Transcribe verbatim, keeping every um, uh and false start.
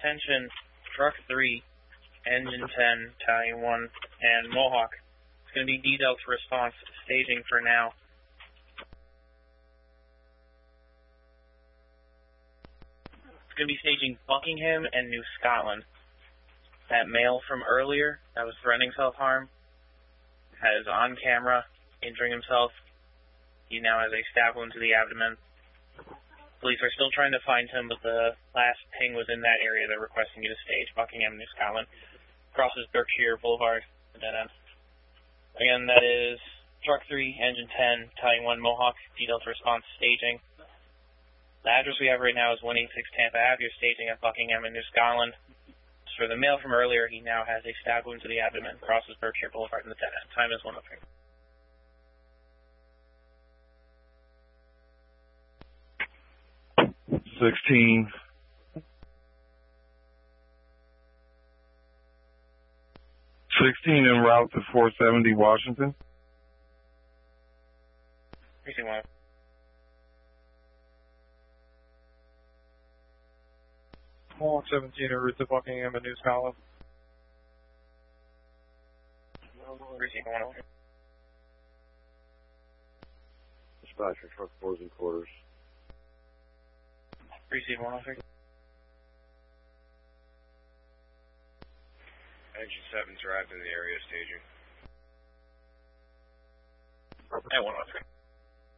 attention, Truck three, Engine ten, Battalion one, and Mohawk. It's going to be D Delta response staging for now. It's going to be staging Buckingham and New Scotland. That male from earlier that was threatening self-harm has on camera injuring himself. He now has a stab wound to the abdomen. Police are still trying to find him, but the last ping was in that area. They're requesting you to stage Buckingham, New Scotland. Crosses Berkshire Boulevard, the dead end. Again, that is Truck three, Engine ten, Battalion one, Mohawk, D Delta response staging. The address we have right now is one eighty-six Tampa Avenue. You're staging at Buckingham and New Scotland. For the male from earlier, he now has a stab wound to the abdomen. Crosses Berkshire Boulevard in the dead end. Time is one oh three. Sixteen. Sixteen en route to four seventy Washington. Precinct one. Mohawk seventeen en route to Buckingham and New Scotland. Precinct one. Dispatcher, truck fours and quarters. Precinct one oh three. Engine seven's arrived in the area staging. At one oh three.